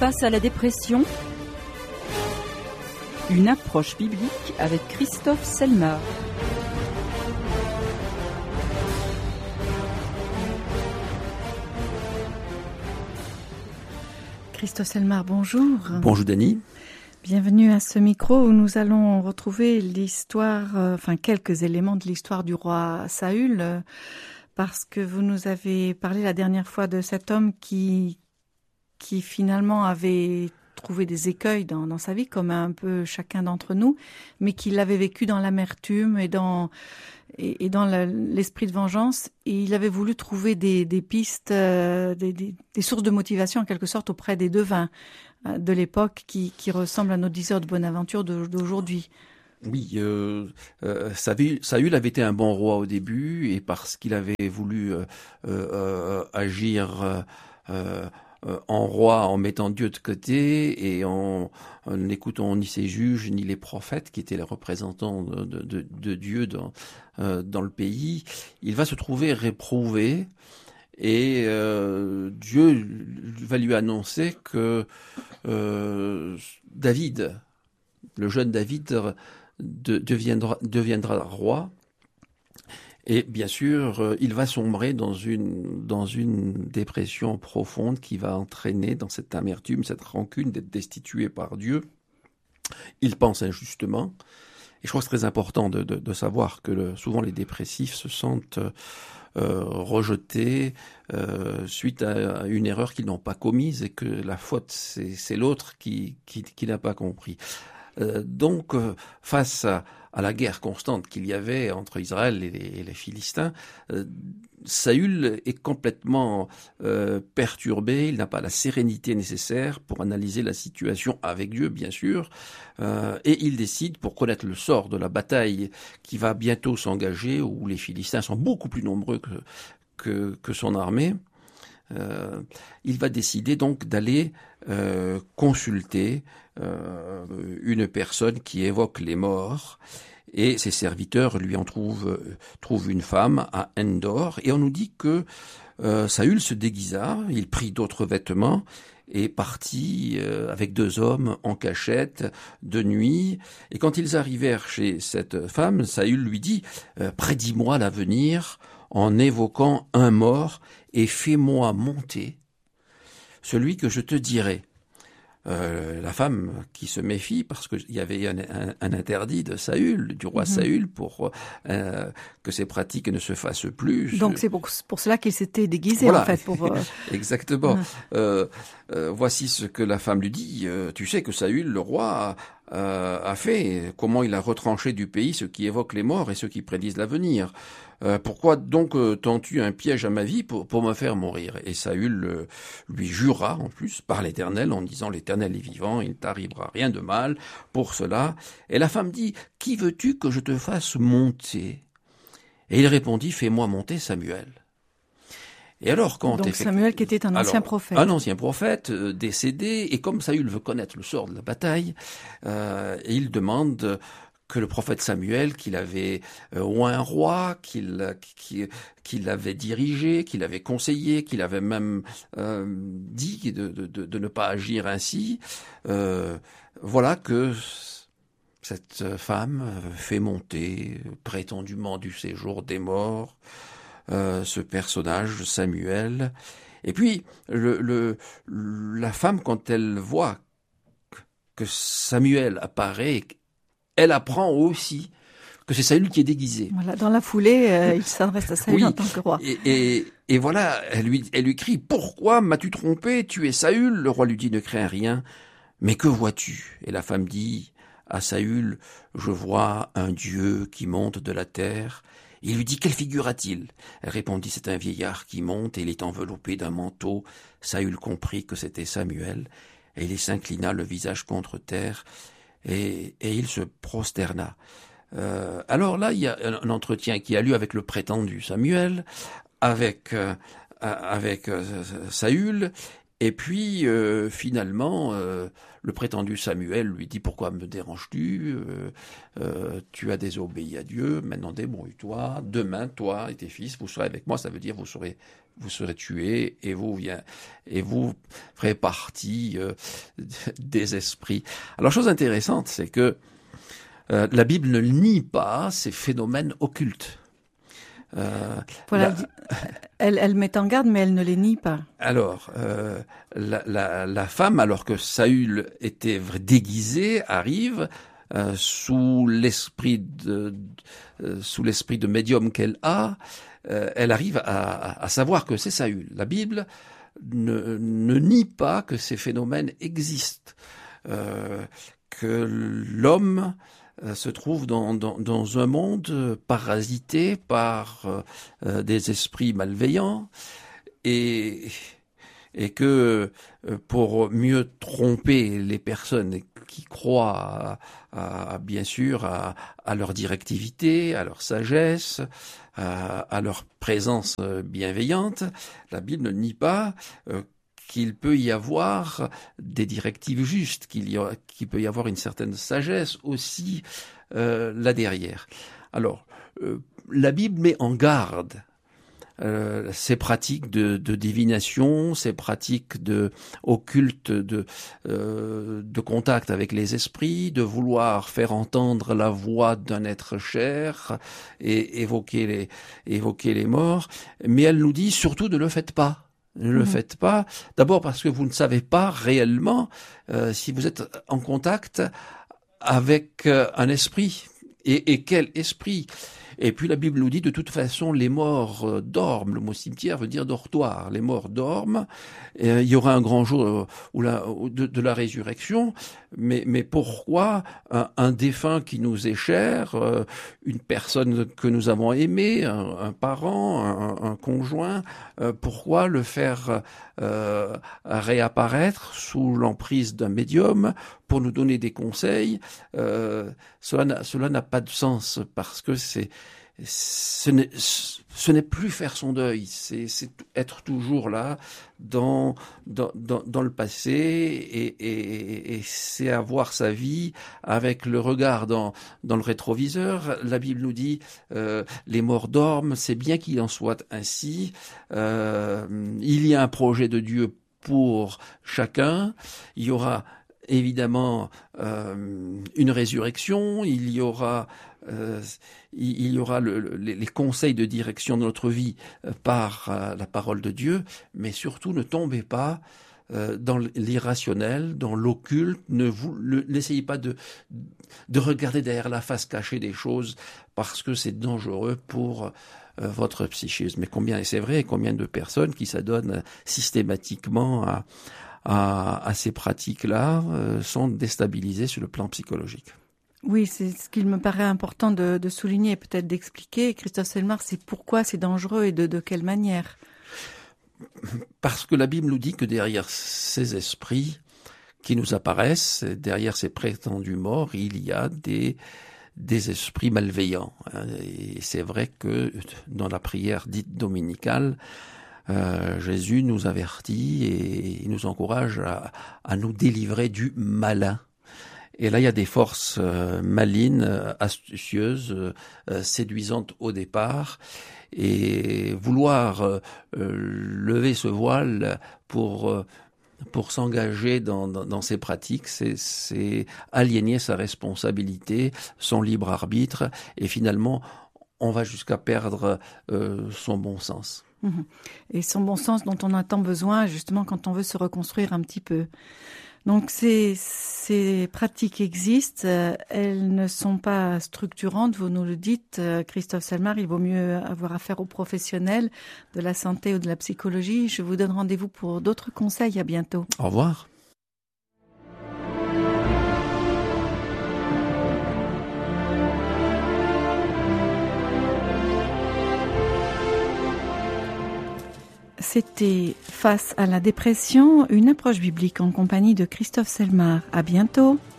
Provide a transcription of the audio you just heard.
Face à la dépression, une approche biblique avec Christophe Selmar. Christophe Selmar, bonjour. Bonjour Dany. Bienvenue à ce micro où nous allons retrouver l'histoire, quelques éléments de l'histoire du roi Saül, parce que vous nous avez parlé la dernière fois de cet homme qui finalement avait trouvé des écueils dans sa vie, comme un peu chacun d'entre nous, mais qui l'avait vécu dans l'amertume et dans l'esprit de vengeance. Et il avait voulu trouver des pistes, des sources de motivation en quelque sorte auprès des devins de l'époque qui ressemblent à nos diseurs de bonne aventure d'aujourd'hui. Oui, Saül avait été un bon roi au début, et parce qu'il avait voulu agir en roi en mettant Dieu de côté et en n'écoutant ni ses juges ni les prophètes qui étaient les représentants de Dieu dans le pays, il va se trouver réprouvé et Dieu va lui annoncer que David, le jeune David, deviendra roi. Et bien sûr, il va sombrer dans une dépression profonde qui va entraîner dans cette amertume, cette rancune d'être destitué par Dieu. Il pense injustement. Et je crois que c'est très important de savoir que souvent les dépressifs se sentent rejetés suite à une erreur qu'ils n'ont pas commise et que la faute, c'est l'autre qui n'a pas compris. Donc, face à la guerre constante qu'il y avait entre Israël et les Philistins, Saül est complètement perturbé, il n'a pas la sérénité nécessaire pour analyser la situation avec Dieu, bien sûr, et il décide, pour connaître le sort de la bataille qui va bientôt s'engager, où les Philistins sont beaucoup plus nombreux que son armée, il va décider donc d'aller consulter une personne qui évoque les morts, et ses serviteurs lui en trouvent une femme à Endor, et on nous dit que Saül se déguisa, il prit d'autres vêtements et partit avec 2 hommes en cachette de nuit. Et quand ils arrivèrent chez cette femme, Saül lui dit « Prédis-moi l'avenir en évoquant un mort et fais-moi monter celui que je te dirai. » La femme qui se méfie, parce qu'il y avait un interdit de Saül, du roi Saül, pour que ces pratiques ne se fassent plus. Donc c'est pour cela qu'il s'était déguisé, voilà. En fait. Exactement. Voici ce que la femme lui dit. Tu sais que Saül, le roi, a fait, comment il a retranché du pays ceux qui évoquent les morts et ceux qui prédisent l'avenir. Pourquoi donc tends-tu un piège à ma vie pour me faire mourir? Et Saül lui jura en plus par l'Éternel en disant « L'Éternel est vivant, il ne t'arrivera rien de mal pour cela. » Et la femme dit « Qui veux-tu que je te fasse monter ?» Et il répondit « Fais-moi monter Samuel. » Et alors Donc Samuel qui était un ancien prophète. Un ancien prophète décédé, et comme Saül veut connaître le sort de la bataille, il demande que le prophète Samuel, qu'il avait oint un roi, qu'il avait dirigé, qu'il avait conseillé, qu'il avait même dit de ne pas agir ainsi, voilà que cette femme fait monter prétendument du séjour des morts ce personnage Samuel. Et puis la femme, quand elle voit que Samuel apparaît, elle apprend aussi que c'est Saül qui est déguisé. Voilà, dans la foulée, il s'adresse à Saül en tant que roi. Et voilà, elle lui crie « Pourquoi m'as-tu trompé? Tu es Saül !» Le roi lui dit « Ne crains rien, mais que vois-tu » Et la femme dit à Saül « Je vois un Dieu qui monte de la terre. » Il lui dit « Quelle figure a-t-il » Elle répondit « C'est un vieillard qui monte et il est enveloppé d'un manteau. » Saül comprit que c'était Samuel, et il s'inclina le visage contre terre, et il se prosterna. Alors là, il y a un entretien qui a lieu avec le prétendu Samuel, avec Saül, et puis finalement, le prétendu Samuel lui dit « Pourquoi me déranges-tu ? Tu as désobéi à Dieu, maintenant débrouille-toi, demain, toi et tes fils, vous serez avec moi. » Ça veut dire vous serez vous serez tué et vous ferez partie des esprits. Alors, chose intéressante, c'est que la Bible ne nie pas ces phénomènes occultes. Voilà, elle met en garde, mais elle ne les nie pas. Alors, la femme, alors que Saül était déguisé, arrive sous l'esprit de médium qu'elle a. Elle arrive à savoir que c'est Saül. La Bible ne nie pas que ces phénomènes existent, que l'homme se trouve dans un monde parasité par des esprits malveillants et que pour mieux tromper les personnes qui croient bien sûr à leur directivité, à leur sagesse, à leur présence bienveillante, la Bible ne nie pas qu'il peut y avoir des directives justes, qu'il peut y avoir une certaine sagesse aussi là derrière. Alors, la Bible met en garde ces pratiques de divination, ces pratiques occultes de contact avec les esprits, de vouloir faire entendre la voix d'un être cher et évoquer les morts, mais elle nous dit surtout ne le faites pas. Ne le faites pas, d'abord parce que vous ne savez pas réellement si vous êtes en contact avec un esprit. Et quel esprit? Et puis la Bible nous dit de toute façon les morts dorment. Le mot cimetière veut dire dortoir. Les morts dorment. Il y aura un grand jour de la résurrection. Mais pourquoi un défunt qui nous est cher, une personne que nous avons aimée, un parent, un conjoint, pourquoi le faire réapparaître sous l'emprise d'un médium pour nous donner des conseils? Cela n'a pas de sens parce que ce n'est plus faire son deuil, c'est être toujours là dans le passé et c'est avoir sa vie avec le regard dans le rétroviseur. La Bible nous dit les morts dorment, c'est bien qu'il en soit ainsi. Il y a un projet de Dieu pour chacun. Il y aura évidemment une résurrection, il y aura les conseils de direction de notre vie par la parole de Dieu, mais surtout ne tombez pas dans l'irrationnel, dans l'occulte. N'essayez pas de regarder derrière la face cachée des choses parce que c'est dangereux pour votre psychisme. Mais combien, et c'est vrai, combien de personnes qui s'adonnent systématiquement à ces pratiques-là sont déstabilisées sur le plan psychologique. Oui, c'est ce qu'il me paraît important de souligner et peut-être d'expliquer. Christophe Selmar, c'est pourquoi c'est dangereux et de quelle manière? Parce que la Bible nous dit que derrière ces esprits qui nous apparaissent, derrière ces prétendus morts, il y a des esprits malveillants. Et c'est vrai que dans la prière dite dominicale, Jésus nous avertit et nous encourage à nous délivrer du malin. Et là, il y a des forces malines, astucieuses, séduisantes au départ. Et vouloir lever ce voile pour s'engager dans ces pratiques, c'est aliéner sa responsabilité, son libre arbitre, et finalement, on va jusqu'à perdre son bon sens. Et son bon sens dont on a tant besoin, justement, quand on veut se reconstruire un petit peu. Donc ces pratiques existent, elles ne sont pas structurantes, vous nous le dites, Christophe Selmar, il vaut mieux avoir affaire aux professionnels de la santé ou de la psychologie. Je vous donne rendez-vous pour d'autres conseils, à bientôt. Au revoir. C'était Face à la dépression, une approche biblique en compagnie de Christophe Selmar. À bientôt.